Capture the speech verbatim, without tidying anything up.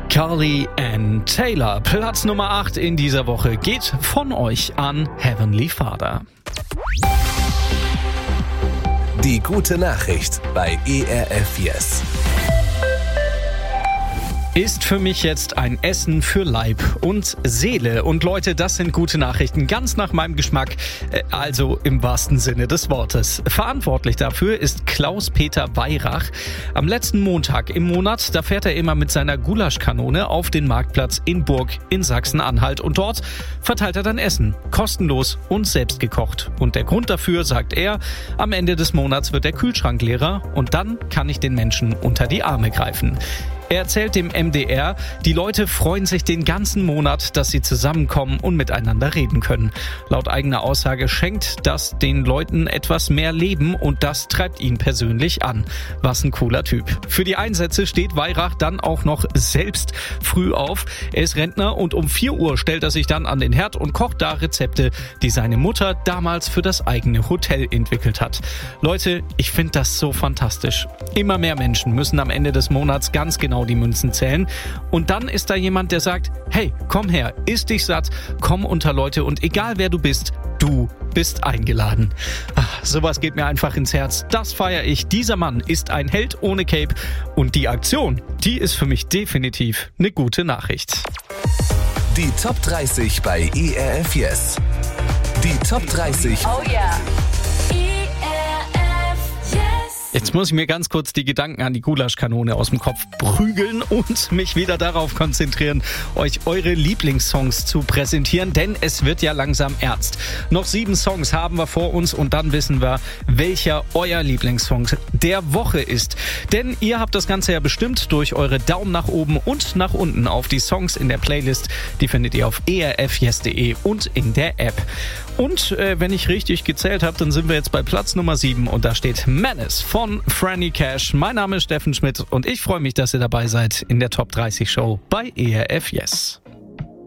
Carly Ann Taylor. Platz Nummer acht in dieser Woche geht von euch an Heavenly Father. Die gute Nachricht bei E R F Yes. Ist für mich jetzt ein Essen für Leib und Seele. Und Leute, das sind gute Nachrichten, ganz nach meinem Geschmack, also im wahrsten Sinne des Wortes. Verantwortlich dafür ist Klaus-Peter Weyrach. Am letzten Montag im Monat, da fährt er immer mit seiner Gulaschkanone auf den Marktplatz in Burg in Sachsen-Anhalt. Und dort verteilt er dann Essen, kostenlos und selbst gekocht. Und der Grund dafür, sagt er, am Ende des Monats wird der Kühlschrank leerer und dann kann ich den Menschen unter die Arme greifen. Er erzählt dem M D R, die Leute freuen sich den ganzen Monat, dass sie zusammenkommen und miteinander reden können. Laut eigener Aussage schenkt das den Leuten etwas mehr Leben und das treibt ihn persönlich an. Was ein cooler Typ. Für die Einsätze steht Weyrach dann auch noch selbst früh auf. Er ist Rentner und um vier Uhr stellt er sich dann an den Herd und kocht da Rezepte, die seine Mutter damals für das eigene Hotel entwickelt hat. Leute, ich finde das so fantastisch. Immer mehr Menschen müssen am Ende des Monats ganz genau die Münzen zählen. Und dann ist da jemand, der sagt, hey, komm her, iss dich satt, komm unter Leute und egal wer du bist, du bist eingeladen. Ach, sowas geht mir einfach ins Herz. Das feiere ich. Dieser Mann ist ein Held ohne Cape und die Aktion, die ist für mich definitiv eine gute Nachricht. Die Top dreißig bei E R F Yes. Die Top dreißig. Oh yeah. Jetzt muss ich mir ganz kurz die Gedanken an die Gulaschkanone aus dem Kopf prügeln und mich wieder darauf konzentrieren, euch eure Lieblingssongs zu präsentieren, denn es wird ja langsam ernst. Noch sieben Songs haben wir vor uns und dann wissen wir, welcher euer Lieblingssong der Woche ist. Denn ihr habt das Ganze ja bestimmt durch eure Daumen nach oben und nach unten auf die Songs in der Playlist. Die findet ihr auf e r f yes punkt de und in der App. Und äh, wenn ich richtig gezählt habe, dann sind wir jetzt bei Platz Nummer sieben und da steht Menace von Franny Cash. Mein Name ist Steffen Schmidt und ich freue mich, dass ihr dabei seid in der Top dreißig Show bei E R F Yes.